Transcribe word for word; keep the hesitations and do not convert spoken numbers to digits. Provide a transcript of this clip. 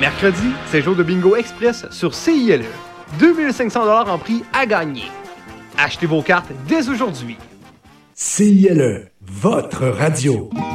Mercredi, c'est jour de bingo express sur C I L E. deux mille cinq cents dollars en prix à gagner. Achetez vos cartes dès aujourd'hui. C I L E, votre radio.